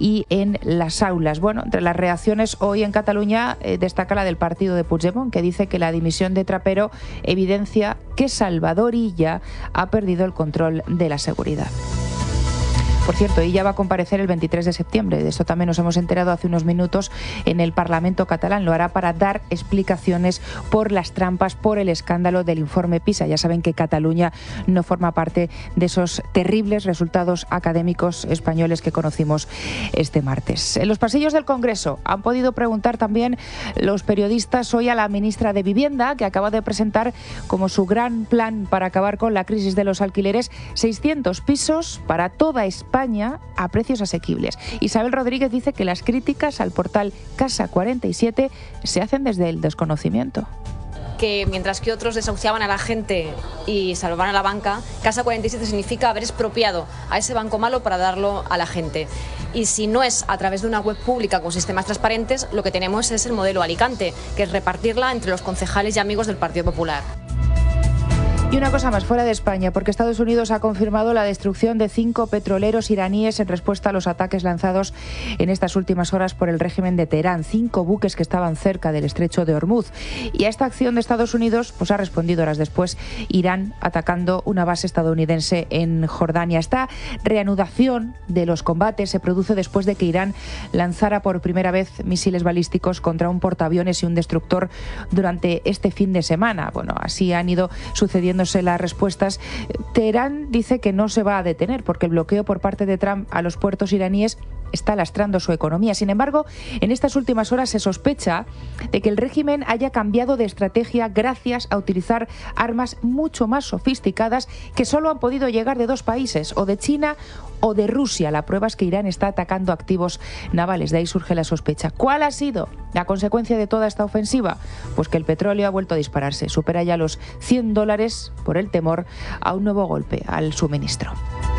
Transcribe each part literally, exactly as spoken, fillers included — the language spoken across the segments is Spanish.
y en las aulas. Bueno, entre las reacciones hoy en Cataluña eh, destaca la del partido de Puigdemont, que dice que la dimisión de Trapero evidencia que Salvador Illa ha perdido el control de la seguridad. Por cierto, ella va a comparecer el veintitrés de septiembre. De esto también nos hemos enterado hace unos minutos en el Parlamento catalán. Lo hará para dar explicaciones por las trampas, por el escándalo del informe PISA. Ya saben que Cataluña no forma parte de esos terribles resultados académicos españoles que conocimos este martes. En los pasillos del Congreso han podido preguntar también los periodistas hoy a la ministra de Vivienda, que acaba de presentar como su gran plan para acabar con la crisis de los alquileres seiscientos pisos para toda España España a precios asequibles. Isabel Rodríguez dice que las críticas al portal Casa cuarenta y siete se hacen desde el desconocimiento. Que mientras que otros desahuciaban a la gente y salvaban a la banca, Casa cuarenta y siete significa haber expropiado a ese banco malo para darlo a la gente. Y si no es a través de una web pública con sistemas transparentes, lo que tenemos es el modelo Alicante, que es repartirla entre los concejales y amigos del Partido Popular. Y una cosa más, fuera de España, porque Estados Unidos ha confirmado la destrucción de cinco petroleros iraníes en respuesta a los ataques lanzados en estas últimas horas por el régimen de Teherán. Cinco buques que estaban cerca del estrecho de Hormuz. Y a esta acción de Estados Unidos pues ha respondido horas después Irán atacando una base estadounidense en Jordania. Esta reanudación de los combates se produce después de que Irán lanzara por primera vez misiles balísticos contra un portaaviones y un destructor durante este fin de semana. Bueno, así han ido sucediendo las respuestas. Teherán dice que no se va a detener porque el bloqueo por parte de Trump a los puertos iraníes está lastrando su economía. Sin embargo, en estas últimas horas se sospecha de que el régimen haya cambiado de estrategia gracias a utilizar armas mucho más sofisticadas que solo han podido llegar de dos países, o de China o de Rusia. La prueba es que Irán está atacando activos navales. De ahí surge la sospecha. ¿Cuál ha sido la consecuencia de toda esta ofensiva? Pues que el petróleo ha vuelto a dispararse. Supera ya los cien dólares por el temor a un nuevo golpe al suministro.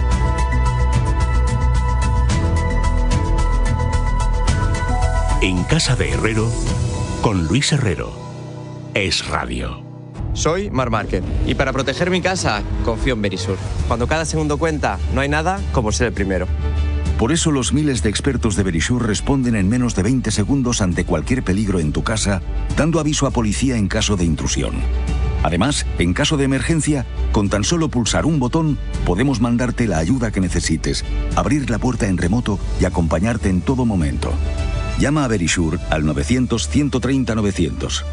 En Casa de Herrero, con Luis Herrero. Es Radio. Soy Mar Márquez y para proteger mi casa confío en Verisur. Cuando cada segundo cuenta, no hay nada como ser el primero. Por eso los miles de expertos de Verisur responden en menos de veinte segundos ante cualquier peligro en tu casa, dando aviso a policía en caso de intrusión. Además, en caso de emergencia, con tan solo pulsar un botón, podemos mandarte la ayuda que necesites, abrir la puerta en remoto y acompañarte en todo momento. Llama a Verisur al novecientos, ciento treinta, novecientos.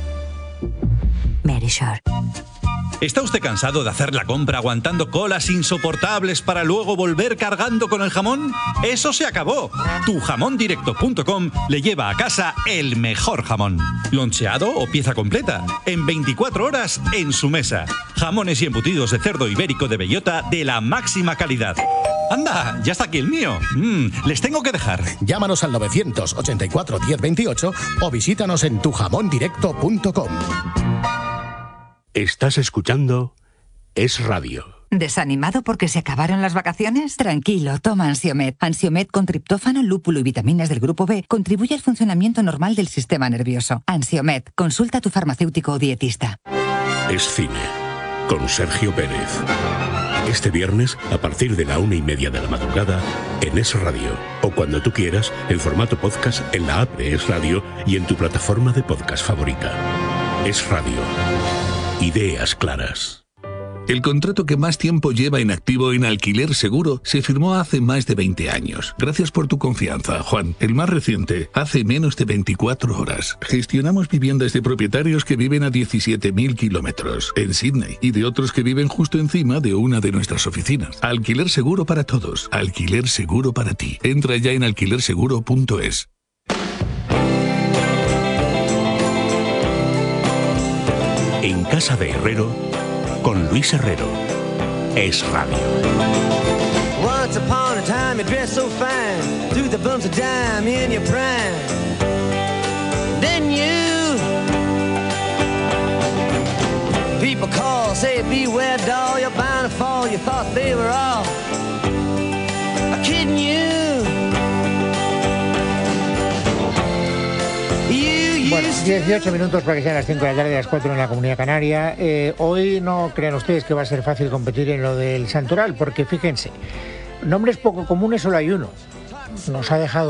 Verisur. ¿Está usted cansado de hacer la compra aguantando colas insoportables para luego volver cargando con el jamón? ¡Eso se acabó! tu jamón directo punto com le lleva a casa el mejor jamón. Loncheado o pieza completa. En veinticuatro horas en su mesa. Jamones y embutidos de cerdo ibérico de bellota de la máxima calidad. ¡Anda! ¡Ya está aquí el mío! Mm, les tengo que dejar. Llámanos al novecientos ochenta y cuatro, diez veintiocho o visítanos en tu jamón directo punto com. Estás escuchando Es Radio. ¿Desanimado porque se acabaron las vacaciones? Tranquilo, toma Ansiomed. Ansiomed con triptófano, lúpulo y vitaminas del grupo B contribuye al funcionamiento normal del sistema nervioso. Ansiomed, consulta a tu farmacéutico o dietista. Es cine, con Sergio Pérez. Este viernes, a partir de la una y media de la madrugada, en Es Radio. O cuando tú quieras, en formato podcast en la app de Es Radio y en tu plataforma de podcast favorita. Es Radio. Ideas claras. El contrato que más tiempo lleva en activo en Alquiler Seguro se firmó hace más de veinte años. Gracias por tu confianza, Juan. El más reciente, hace menos de veinticuatro horas. Gestionamos viviendas de propietarios que viven a diecisiete mil kilómetros en Sydney y de otros que viven justo encima de una de nuestras oficinas. Alquiler Seguro para todos. Alquiler Seguro para ti. Entra ya en alquiler seguro punto es. En Casa de Herrero, con Luis Herrero. Es Radio. Once upon a time you dressed so fine, threw the bumps of dime in your prime. Then you people call, say beware doll, you're bound to fall. You thought they were all kidding you. Bueno, dieciocho minutos para que sean las cinco de la tarde, las cuatro en la Comunidad Canaria. Eh, hoy no crean ustedes que va a ser fácil competir en lo del santoral, porque fíjense, nombres poco comunes solo hay uno. Nos ha dejado